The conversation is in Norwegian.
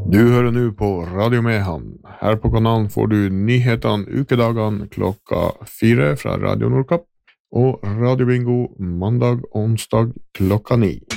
Du hører nå på Radio Mehamn. Her på kanalen får du nyhetene ukedagene 4 fra Radio Nordkapp og Radio Bingo mandag og onsdag 9.